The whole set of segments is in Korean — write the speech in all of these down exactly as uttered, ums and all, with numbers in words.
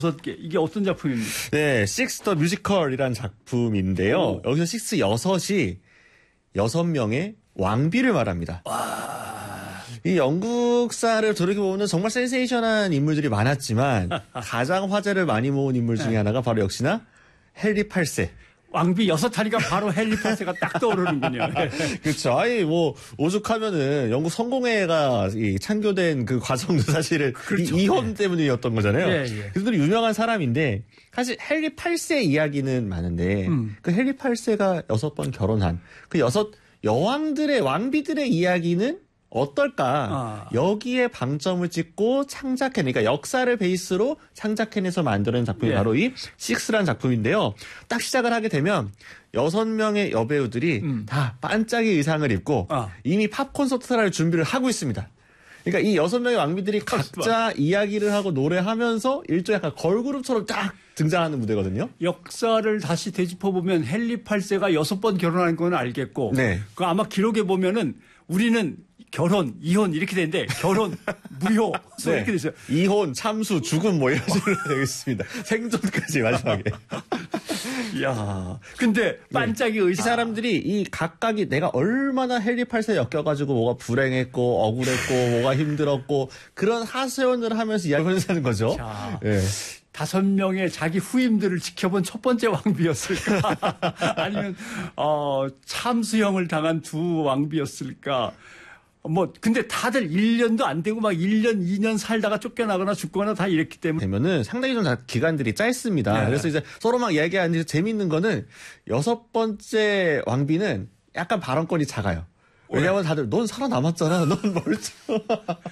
여섯 개. 이게 어떤 작품입니까? 네, 식스 더 뮤지컬이라는 작품인데요. 오. 여기서 식스 여섯이 여섯 명의 왕비를 말합니다. 와. 이 영국사를 돌이켜보면 정말 센세이션한 인물들이 많았지만 가장 화제를 많이 모은 인물 중에 네. 하나가 바로 역시나 헨리 팔 세. 왕비 여섯 하니까 바로 헨리 팔 세가 딱 떠오르는군요. 그렇죠. 아니 뭐 오죽하면은 영국 성공회가 이 창교된 그 과정도 사실은 그렇죠. 이, 이혼 예. 때문이었던 거잖아요. 예, 예. 그들이 유명한 사람인데 사실 헨리 팔 세 이야기는 많은데 음. 그 헨리 팔 세가 여섯 번 결혼한 그 여섯 여왕들의 왕비들의 이야기는 어떨까? 아. 여기에 방점을 찍고 창작해낸, 그러니까 역사를 베이스로 창작해내서 만드는 작품이 예. 바로 이 식스라는 작품인데요. 딱 시작을 하게 되면 여섯 명의 여배우들이 음. 다 반짝이 의상을 입고 아. 이미 팝 콘서트를 할 준비를 하고 있습니다. 그러니까 이 여섯 명의 왕비들이 각자 이야기를 하고 노래하면서 일종의 약간 걸그룹처럼 딱 등장하는 무대거든요. 역사를 다시 되짚어보면 헨리 팔 세가 여섯 번 결혼한 건 알겠고 네. 그 아마 기록에 보면은 우리는 결혼, 이혼 이렇게 되는데 결혼, 무효 네. 이렇게 되죠. 이혼, 참수, 죽음 뭐 이런 식으로 되어 있습니다. 생존까지 마지막에. 이야. 근데 반짝이 네. 의사. 이 사람들이 이 각각이 내가 얼마나 헨리 팔 세에 엮여가지고 뭐가 불행했고 억울했고 뭐가 힘들었고 그런 하소연을 하면서 이야기를 하는 거죠. 자. 네. 다섯 명의 자기 후임들을 지켜본 첫 번째 왕비였을까? 아니면 어, 참수형을 당한 두 왕비였을까? 뭐 근데 다들 일 년도 안 되고 막 일 년, 이 년 살다가 쫓겨나거나 죽거나 다 이랬기 때문에 되면은 상당히 좀 다 기간들이 짧습니다. 네. 그래서 이제 서로 막 이야기하는데 재미있는 거는 여섯 번째 왕비는 약간 발언권이 작아요. 왜냐면 다들 넌 살아남았잖아. 넌 멀쩡.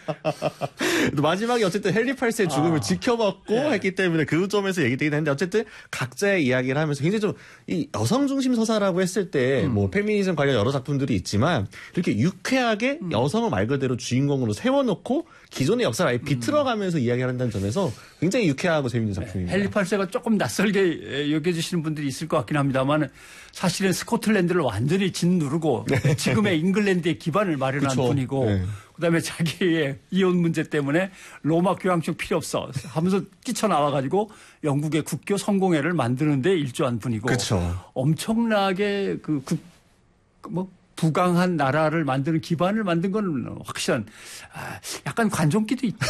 마지막에 어쨌든 헨리 팔 세의 죽음을 아, 지켜봤고 예. 했기 때문에 그 점에서 얘기되긴 했는데 어쨌든 각자의 이야기를 하면서 굉장히 좀 이 여성 중심 서사라고 했을 때 뭐 음. 페미니즘 관련 여러 작품들이 있지만 이렇게 유쾌하게 음. 여성을 말 그대로 주인공으로 세워놓고 기존의 역사를 아예 비틀어가면서 음. 이야기를 한다는 점에서 굉장히 유쾌하고 재밌는 작품입니다. 헨리 팔 세가 조금 낯설게 여겨지시는 분들이 있을 것 같긴 합니다만 사실은 스코틀랜드를 완전히 짓누르고 네. 지금의 잉글랜드의 기반을 마련한 그쵸. 분이고 네. 그다음에 자기의 이혼 문제 때문에 로마 교황청 필요 없어 하면서 뛰쳐나와가지고 영국의 국교 성공회를 만드는 데 일조한 분이고 그쵸. 엄청나게 그 국, 뭐 부강한 나라를 만드는 기반을 만든 건 확실한 아, 약간 관종기도 있다.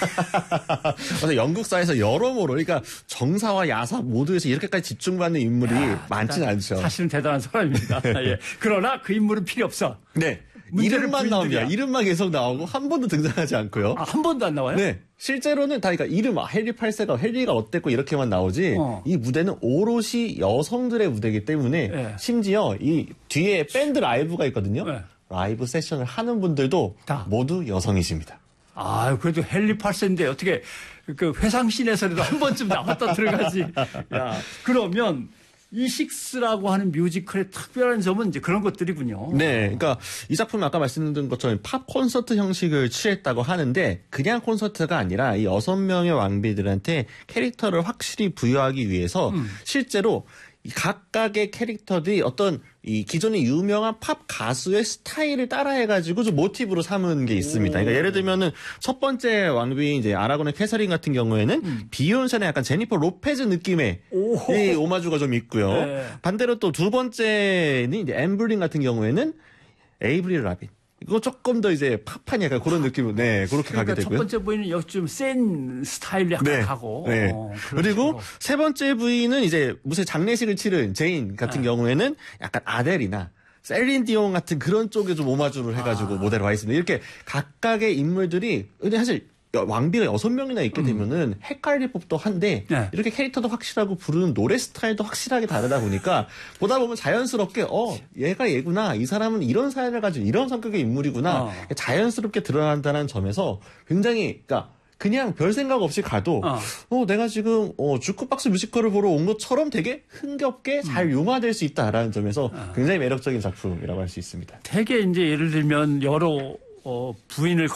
그래서 영국사에서 여러모로 그러니까 정사와 야사 모두에서 이렇게까지 집중받는 인물이 야, 많지는 대단, 않죠. 사실은 대단한 사람입니다. 예. 그러나 그 인물은 필요 없어. 네. 이름만 나옵니다. 이름만 계속 나오고 한 번도 등장하지 않고요. 아, 한 번도 안 나와요? 네. 실제로는 다 그러니까 이름 헨리 팔 세가 헨리가 어땠고 이렇게만 나오지 어. 이 무대는 오롯이 여성들의 무대이기 때문에 네. 심지어 이 뒤에 밴드 라이브가 있거든요. 네. 라이브 세션을 하는 분들도 다. 모두 여성이십니다. 아, 그래도 헨리 팔 세인데 어떻게 그 회상씬에서라도 한 번쯤 나왔다 들어가지. 야, 그러면 이 식스라고 하는 뮤지컬의 특별한 점은 이제 그런 것들이군요. 네. 그러니까 이 작품은 아까 말씀드린 것처럼 팝 콘서트 형식을 취했다고 하는데 그냥 콘서트가 아니라 이 여섯 명의 왕비들한테 캐릭터를 확실히 부여하기 위해서 음. 실제로 이 각각의 캐릭터들이 어떤 이 기존의 유명한 팝 가수의 스타일을 따라해가지고 좀 모티브로 삼은 게 있습니다. 그러니까 예를 들면은 첫 번째 왕비 이제 아라곤의 캐서린 같은 경우에는 음. 비욘세의 약간 제니퍼 로페즈 느낌의 오호. 이 오마주가 좀 있고요. 네. 반대로 또 두 번째는 이제 엠블린 같은 경우에는 에이브릴 라빈. 이거 조금 더 이제 팝한 약간 그런 느낌으로, 네, 그렇게 그러니까 가게 되고요. 첫 번째 부인은 여기 좀 센 스타일로 약간 네. 가고. 네. 어, 그리고 식으로. 세 번째 부인은 이제 무슨 장례식을 치른 제인 같은 네. 경우에는 약간 아델이나 셀린 디온 같은 그런 쪽에 좀 오마주를 해가지고 아. 모델로 와 있습니다. 이렇게 각각의 인물들이, 근데 사실 왕비가 여섯 명이나 있게 되면은 음. 헷갈릴 법도 한데 네. 이렇게 캐릭터도 확실하고 부르는 노래 스타일도 확실하게 다르다 보니까 보다 보면 자연스럽게 어 얘가 얘구나 이 사람은 이런 사연을 가진 이런 성격의 인물이구나 어. 자연스럽게 드러난다는 점에서 굉장히 그러니까 그냥 별 생각 없이 가도 어, 어 내가 지금 어, 주크박스 뮤지컬을 보러 온 것처럼 되게 흥겹게 잘 음. 융화될 수 있다라는 점에서 어. 굉장히 매력적인 작품이라고 할 수 있습니다. 되게 이제 예를 들면 여러 어, 부인을